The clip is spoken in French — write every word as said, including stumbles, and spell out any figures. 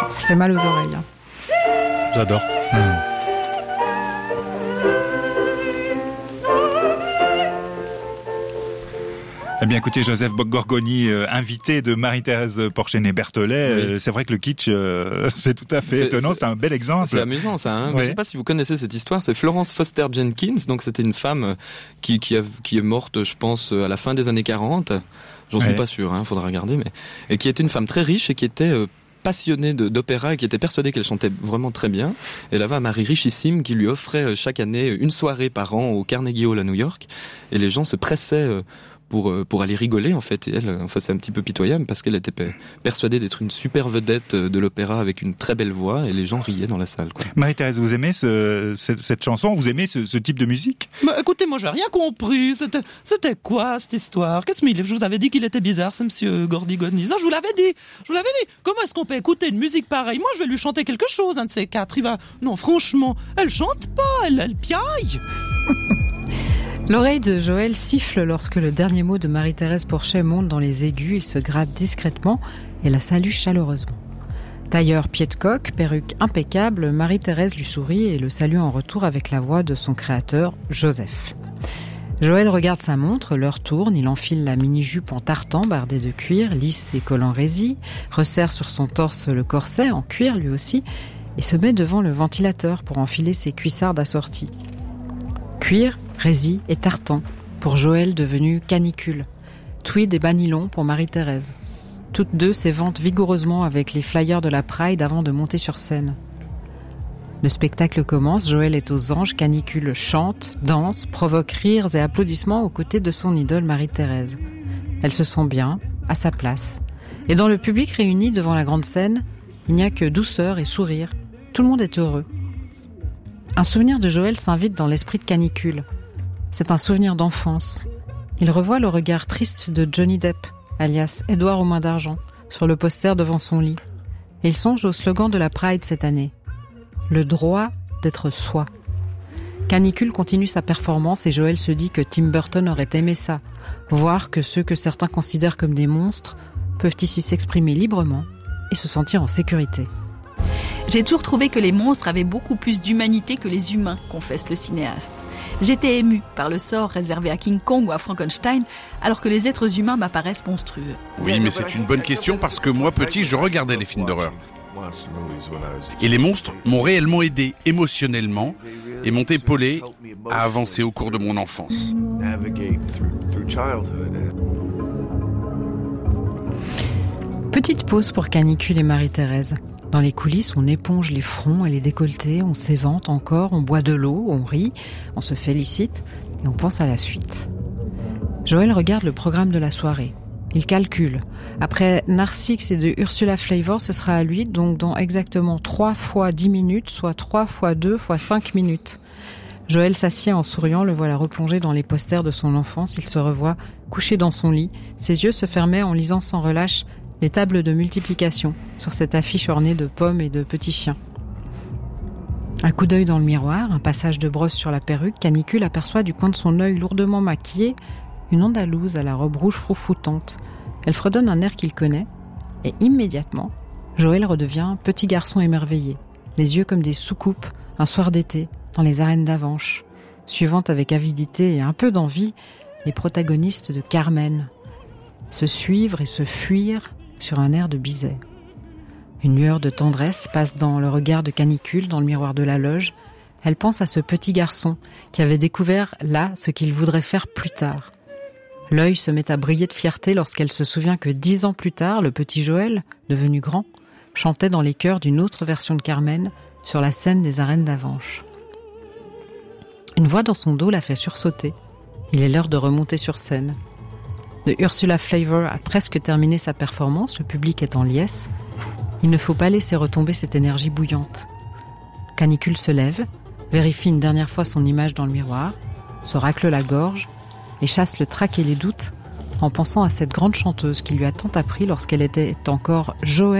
Ça fait mal aux oreilles. Hein. J'adore. Mmh. Eh bien, écoutez, Joseph Gorgoni, euh, invité de Marie-Thérèse Porchenet-Berthollet, Oui. euh, c'est vrai que le kitsch, euh, c'est tout à fait C'est- étonnant, c'est, c'est- un bel exemple. C'est amusant ça. Hein. Ouais. Je sais pas si vous connaissez cette histoire. C'est Florence Foster Jenkins. Donc c'était une femme qui qui, a, qui est morte, je pense, à la fin des années quarante. J'en suis Ouais. pas sûr. Hein, faudra regarder. Mais et qui était une femme très riche et qui était euh, passionnée de, d'opéra et qui était persuadée qu'elle chantait vraiment très bien. Elle avait un mari richissime qui lui offrait euh, chaque année une soirée par an au Carnegie Hall à New York. Et les gens se pressaient euh, pour pour aller rigoler en fait. Et elle, enfin c'est un petit peu pitoyable parce qu'elle était persuadée d'être une super vedette de l'opéra avec une très belle voix et les gens riaient dans la salle, quoi. Marie-Thérèse, vous aimez ce, cette, cette chanson? Vous aimez ce, ce type de musique? Mais écoutez, moi j'ai rien compris. C'était, c'était quoi cette histoire? Qu'est-ce que je vous avais dit qu'il était bizarre, ce monsieur Gordigoni? Non, je vous l'avais dit. Je vous l'avais dit. Comment est-ce qu'on peut écouter une musique pareille? Moi, je vais lui chanter quelque chose, un de ces quatre. Il va. Non, franchement, elle chante pas, elle, elle piaille. L'oreille de Joël siffle lorsque le dernier mot de Marie-Thérèse Porchet monte dans les aigus. Il se gratte discrètement et la salue chaleureusement. Tailleur pied de coq, perruque impeccable, Marie-Thérèse lui sourit et le salue en retour avec la voix de son créateur, Joseph. Joël regarde sa montre, l'heure tourne, il enfile la mini-jupe en tartan bardée de cuir, lisse ses collants résille, resserre sur son torse le corset en cuir lui aussi et se met devant le ventilateur pour enfiler ses cuissardes assorties. Cuir, résille et tartan pour Joël devenu canicule. Tweed et banilon pour Marie-Thérèse. Toutes deux s'éventent vigoureusement avec les flyers de la Pride avant de monter sur scène. Le spectacle commence, Joël est aux anges, canicule chante, danse, provoque rires et applaudissements aux côtés de son idole Marie-Thérèse. Elle se sent bien, à sa place. Et dans le public réuni devant la grande scène, il n'y a que douceur et sourire. Tout le monde est heureux. Un souvenir de Joël s'invite dans l'esprit de canicule. C'est un souvenir d'enfance. Il revoit le regard triste de Johnny Depp, alias Édouard aux mains d'argent, sur le poster devant son lit. Et il songe au slogan de la Pride cette année. Le droit d'être soi. Canicule continue sa performance et Joël se dit que Tim Burton aurait aimé ça. Voir que ceux que certains considèrent comme des monstres peuvent ici s'exprimer librement et se sentir en sécurité. J'ai toujours trouvé que les monstres avaient beaucoup plus d'humanité que les humains, confesse le cinéaste. J'étais émue par le sort réservé à King Kong ou à Frankenstein, alors que les êtres humains m'apparaissent monstrueux. Oui, mais c'est une bonne question parce que moi, petit, je regardais les films d'horreur. Et les monstres m'ont réellement aidé émotionnellement et m'ont épaulé à avancer au cours de mon enfance. Petite pause pour Canicule et Marie-Thérèse. Dans les coulisses, on éponge les fronts et les décolletés, on s'évente encore, on boit de l'eau, on rit, on se félicite et on pense à la suite. Joël regarde le programme de la soirée. Il calcule. Après Narcisse et de Ursula Flavor, ce sera à lui, donc dans exactement trois fois dix minutes, soit trois fois deux fois cinq minutes. Joël s'assied en souriant, le voilà replongé dans les posters de son enfance. Il se revoit couché dans son lit. Ses yeux se fermaient en lisant sans relâche les tables de multiplication sur cette affiche ornée de pommes et de petits chiens. Un coup d'œil dans le miroir, un passage de brosse sur la perruque, Canicule aperçoit du coin de son œil lourdement maquillé une andalouse à la robe rouge froufroutante. Elle fredonne un air qu'il connaît et immédiatement, Joël redevient petit garçon émerveillé, les yeux comme des soucoupes, un soir d'été, dans les arènes d'Avanches, suivant avec avidité et un peu d'envie les protagonistes de Carmen, se suivre et se fuir sur un air de Bizet. Une lueur de tendresse passe dans le regard de Canicule dans le miroir de la loge. Elle pense à ce petit garçon qui avait découvert là ce qu'il voudrait faire plus tard. L'œil se met à briller de fierté lorsqu'elle se souvient que dix ans plus tard, le petit Joël, devenu grand, chantait dans les chœurs d'une autre version de Carmen sur la scène des arènes d'Avanches. Une voix dans son dos la fait sursauter. Il est l'heure de remonter sur scène. De Ursula Flavor a presque terminé sa performance, le public est en liesse. Il ne faut pas laisser retomber cette énergie bouillante. Canicule se lève, vérifie une dernière fois son image dans le miroir, se racle la gorge et chasse le trac et les doutes en pensant à cette grande chanteuse qui lui a tant appris lorsqu'elle était encore Joël